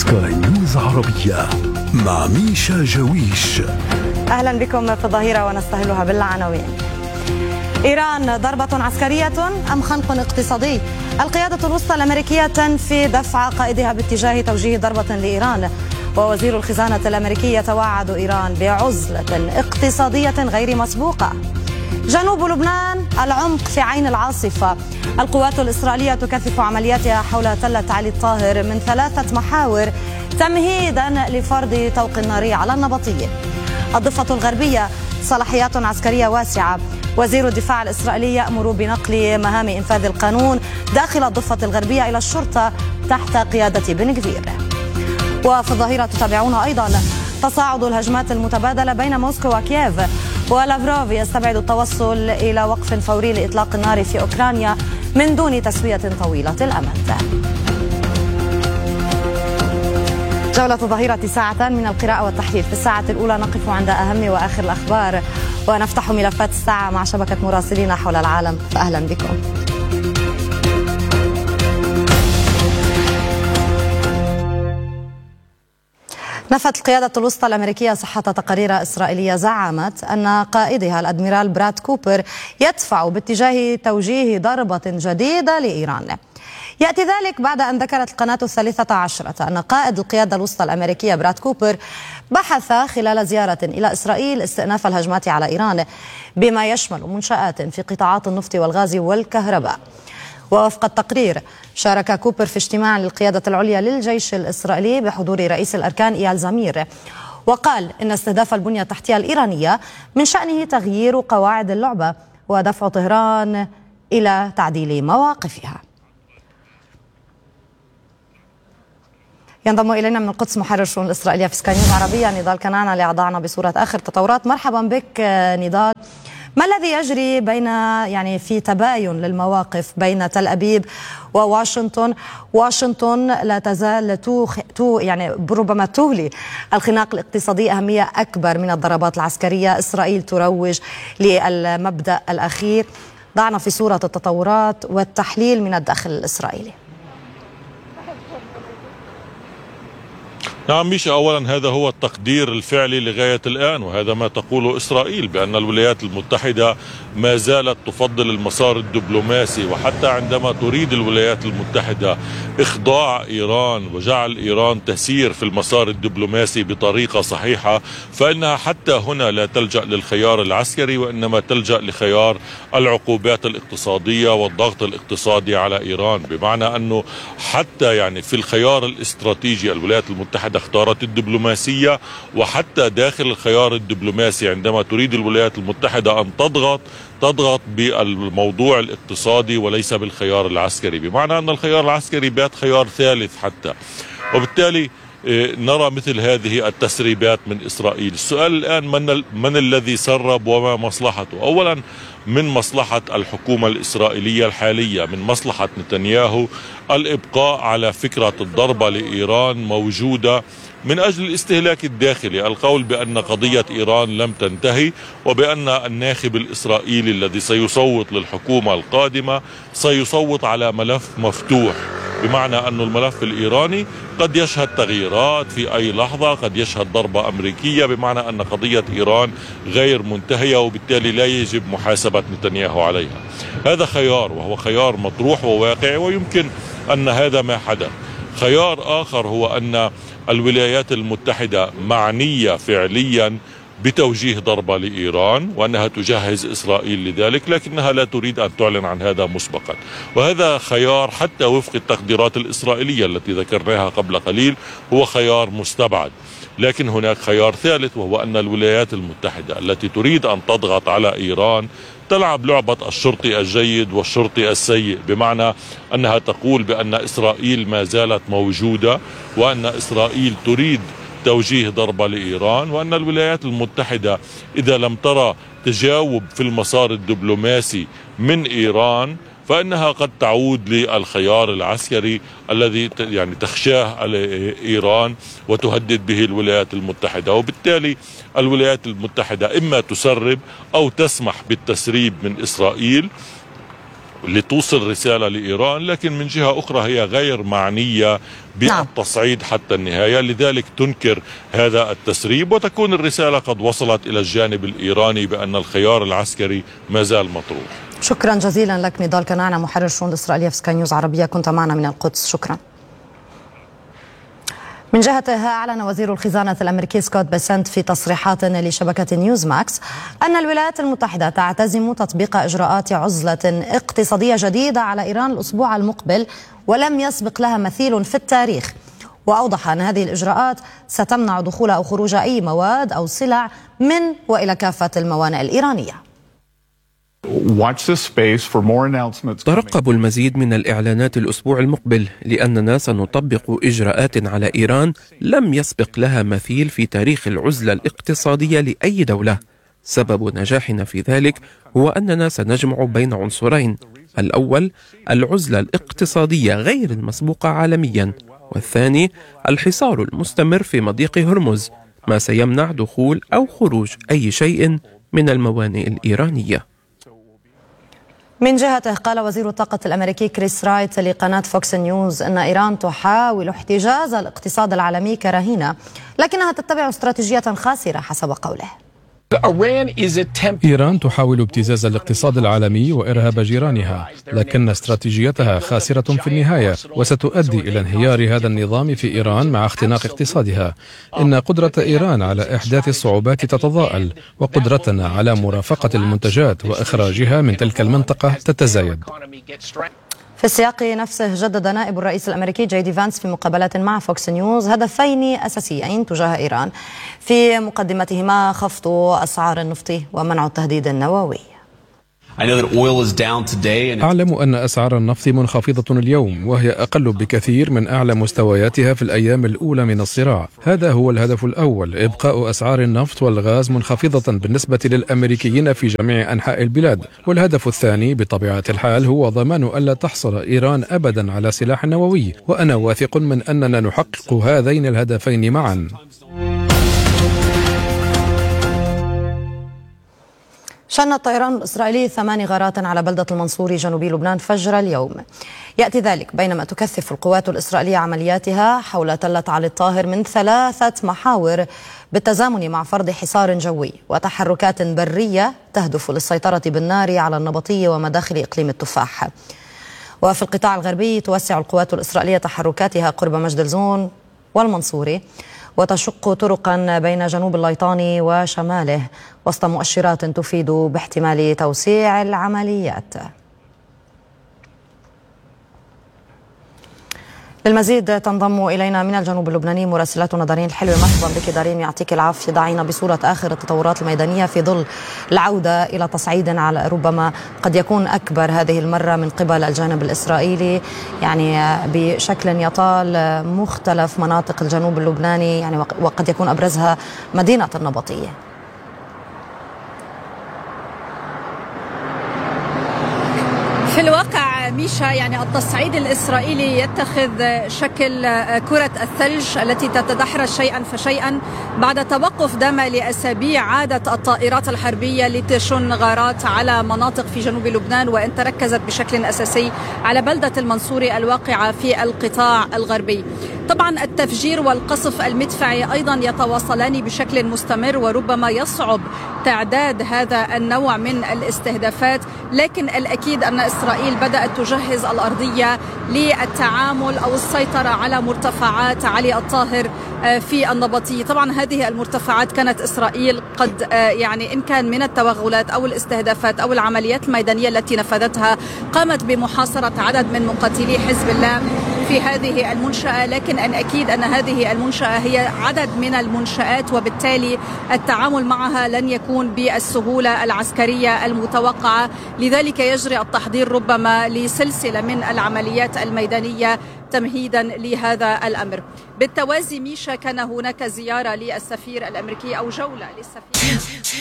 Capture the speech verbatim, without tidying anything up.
سكاي نيوز عربية مع ميشا جويش. أهلا بكم في الظهيرة ونستهلها بالعناوين. إيران ضربة عسكرية أم خنق اقتصادي؟ القيادة الوسطى الأمريكية تنفي دفع قائدها باتجاه توجيه ضربة لإيران، ووزير الخزانة الأمريكي يتوعد إيران بعزلة اقتصادية غير مسبوقة. جنوب لبنان العمق في عين العاصفة. القوات الإسرائيلية تكثف عملياتها حول تلة علي الطاهر من ثلاثة محاور تمهيدا لفرض طوق النار على النبطية. الضفة الغربية صلاحيات عسكرية واسعة. وزير الدفاع الإسرائيلي يأمر بنقل مهام إنفاذ القانون داخل الضفة الغربية إلى الشرطة تحت قيادة بن غفير. وفي الظهيرة تتابعون أيضا تصاعد الهجمات المتبادلة بين موسكو وكييف، ولافروف يستبعد التوصل إلى وقف فوري لإطلاق النار في أوكرانيا من دون تسوية طويلة الأمد. جولة الظهيرة ساعتان من القراءة والتحليل. في الساعة الأولى نقف عند أهم وآخر الأخبار ونفتح ملفات الساعة مع شبكة مراسلين حول العالم، فأهلا بكم. نفت القيادة الوسطى الأمريكية صحة تقارير إسرائيلية زعمت أن قائدها الأدميرال براد كوبر يدفع باتجاه توجيه ضربة جديدة لإيران. يأتي ذلك بعد أن ذكرت القناة الثالثة عشرة أن قائد القيادة الوسطى الأمريكية براد كوبر بحث خلال زيارة إلى إسرائيل استئناف الهجمات على إيران بما يشمل منشآت في قطاعات النفط والغاز والكهرباء. ووفق التقرير شارك كوبر في اجتماع للقيادة العليا للجيش الإسرائيلي بحضور رئيس الأركان إيال زمير، وقال إن استهداف البنية التحتية الإيرانية من شأنه تغيير قواعد اللعبة ودفع طهران إلى تعديل مواقفها. ينضم إلينا من القدس محرر الشؤون الإسرائيلية في سكاي نيوز عربية نضال كنعانة ليضعنا بصورة آخر تطورات. مرحبا بك نضال. ما الذي يجري بين يعني في تباين للمواقف بين تل أبيب وواشنطن؟ واشنطن لا تزال توخ تو يعني ربما تولي الخناق الاقتصادي أهمية أكبر من الضربات العسكرية. إسرائيل تروج للمبدأ الأخير. ضعنا في صورة التطورات والتحليل من الداخل الإسرائيلي. نعم ميشا، أولا هذا هو التقدير الفعلي لغاية الآن، وهذا ما تقوله إسرائيل بأن الولايات المتحدة ما زالت تفضل المسار الدبلوماسي، وحتى عندما تريد الولايات المتحدة إخضاع إيران وجعل إيران تسير في المسار الدبلوماسي بطريقة صحيحة فإنها حتى هنا لا تلجأ للخيار العسكري وإنما تلجأ لخيار العقوبات الاقتصادية والضغط الاقتصادي على إيران، بمعنى أنه حتى يعني في الخيار الاستراتيجي الولايات المتحدة اختارت الدبلوماسية، وحتى داخل الخيار الدبلوماسي عندما تريد الولايات المتحدة أن تضغط تضغط بالموضوع الاقتصادي وليس بالخيار العسكري، بمعنى أن الخيار العسكري بات خيار ثالث حتى. وبالتالي نرى مثل هذه التسريبات من إسرائيل. السؤال الآن من, من الذي سرب وما مصلحته؟ أولا من مصلحة الحكومة الإسرائيلية الحالية، من مصلحة نتنياهو الإبقاء على فكرة الضربة لإيران موجودة من أجل الاستهلاك الداخلي، القول بأن قضية إيران لم تنتهي وبأن الناخب الإسرائيلي الذي سيصوت للحكومة القادمة سيصوت على ملف مفتوح، بمعنى أن الملف الإيراني قد يشهد تغييرات في أي لحظة، قد يشهد ضربة أمريكية، بمعنى أن قضية إيران غير منتهية وبالتالي لا يجب محاسبة نتنياهو عليها. هذا خيار وهو خيار مطروح وواقعي ويمكن أن هذا ما حدث. خيار آخر هو أن الولايات المتحدة معنية فعليا بتوجيه ضربة لإيران وأنها تجهز إسرائيل لذلك، لكنها لا تريد أن تعلن عن هذا مسبقا، وهذا خيار حتى وفق التقديرات الإسرائيلية التي ذكرناها قبل قليل هو خيار مستبعد. لكن هناك خيار ثالث وهو أن الولايات المتحدة التي تريد أن تضغط على إيران تلعب لعبة الشرطي الجيد والشرطي السيء، بمعنى أنها تقول بأن إسرائيل ما زالت موجودة وأن إسرائيل تريد توجيه ضربة لإيران، وأن الولايات المتحدة إذا لم ترى تجاوب في المسار الدبلوماسي من إيران فإنها قد تعود للخيار العسكري الذي يعني تخشاه إيران وتهدد به الولايات المتحدة. وبالتالي الولايات المتحدة إما تسرب أو تسمح بالتسريب من إسرائيل لتوصل رسالة لإيران، لكن من جهة أخرى هي غير معنية بالتصعيد حتى النهاية، لذلك تنكر هذا التسريب وتكون الرسالة قد وصلت إلى الجانب الإيراني بأن الخيار العسكري ما زال مطروح. شكرا جزيلا لك نضال كنعنا، محرر الشؤون الإسرائيلية في سكاي نيوز عربية، كنت معنا من القدس. شكرا. من جهته أعلن وزير الخزانة الأمريكي سكوت بيسنت في تصريحات لشبكة نيوز ماكس أن الولايات المتحدة تعتزم تطبيق إجراءات عزلة اقتصادية جديدة على إيران الأسبوع المقبل ولم يسبق لها مثيل في التاريخ. وأوضح أن هذه الإجراءات ستمنع دخول أو خروج أي مواد أو سلع من وإلى كافة الموانئ الإيرانية. ترقبوا المزيد من الإعلانات الأسبوع المقبل لأننا سنطبق إجراءات على إيران لم يسبق لها مثيل في تاريخ العزلة الاقتصادية لأي دولة. سبب نجاحنا في ذلك هو أننا سنجمع بين عنصرين: الأول العزلة الاقتصادية غير المسبوقة عالميا، والثاني الحصار المستمر في مضيق هرمز، ما سيمنع دخول أو خروج أي شيء من الموانئ الإيرانية. من جهته قال وزير الطاقة الأمريكي كريس رايت لقناة فوكس نيوز أن إيران تحاول احتجاز الاقتصاد العالمي كرهينة، لكنها تتبع استراتيجية خاسرة حسب قوله. إيران تحاول ابتزاز الاقتصاد العالمي وإرهاب جيرانها، لكن استراتيجيتها خاسرة في النهاية وستؤدي إلى انهيار هذا النظام في إيران مع اختناق اقتصادها. إن قدرة إيران على إحداث الصعوبات تتضاءل، وقدرتنا على مرافقة المنتجات وإخراجها من تلك المنطقة تتزايد. في السياق نفسه جدد نائب الرئيس الأمريكي جي دي فانس في مقابلات مع فوكس نيوز هدفين أساسيين تجاه إيران، في مقدمتهما خفض أسعار النفط ومنع التهديد النووي. أعلم أن أسعار النفط منخفضة اليوم، وهي أقل بكثير من أعلى مستوياتها في الأيام الأولى من الصراع. هذا هو الهدف الأول، إبقاء أسعار النفط والغاز منخفضة بالنسبة للأمريكيين في جميع أنحاء البلاد. والهدف الثاني بطبيعة الحال هو ضمان ألا تحصل إيران أبدا على سلاح نووي، وأنا واثق من أننا نحقق هذين الهدفين معا. شن الطيران الإسرائيلي ثماني غارات على بلدة المنصوري جنوبي لبنان فجر اليوم. يأتي ذلك بينما تكثف القوات الإسرائيلية عملياتها حول تلة علي الطاهر من ثلاثة محاور بالتزامن مع فرض حصار جوي وتحركات برية تهدف للسيطرة بالنار على النبطية ومداخل إقليم التفاح. وفي القطاع الغربي توسع القوات الإسرائيلية تحركاتها قرب مجد الزون والمنصوري، وتشق طرقا بين جنوب الليطاني وشماله وسط مؤشرات تفيد باحتمال توسيع العمليات. للمزيد تنضم إلينا من الجنوب اللبناني مراسلتنا دارين الحلوة. مرحبا بك دارين، يعطيك العافية. ضعينا بصورة آخر التطورات الميدانية في ظل العودة إلى تصعيد على ربما قد يكون أكبر هذه المرة من قبل الجانب الإسرائيلي، يعني بشكل يطال مختلف مناطق الجنوب اللبناني، يعني وقد يكون أبرزها مدينة النبطية. في الواقع ميشا، يعني التصعيد الإسرائيلي يتخذ شكل كرة الثلج التي تتدحرج شيئا فشيئا بعد توقف دام لأسابيع. عادت الطائرات الحربية لتشن غارات على مناطق في جنوب لبنان، وإن تركزت بشكل أساسي على بلدة المنصوري الواقعة في القطاع الغربي. طبعا التفجير والقصف المدفعي أيضا يتواصلان بشكل مستمر، وربما يصعب تعداد هذا النوع من الاستهدافات، لكن الأكيد أن إسرائيل بدأت تجهز الأرضية للتعامل أو السيطرة على مرتفعات علي الطاهر في النبطية. طبعا هذه المرتفعات كانت إسرائيل قد يعني إن كان من التوغلات أو الاستهدافات أو العمليات الميدانية التي نفذتها قامت بمحاصرة عدد من مقاتلي حزب الله في هذه المنشأة، لكن أن أكيد أن هذه المنشأة هي عدد من المنشآت، وبالتالي التعامل معها لن يكون بالسهولة العسكرية المتوقعة. لذلك يجري التحضير ربما لسلسلة من العمليات الميدانية تمهيدا لهذا الأمر. بالتوازي ميشا، كان هناك زيارة للسفير الأمريكي أو جولة للسفير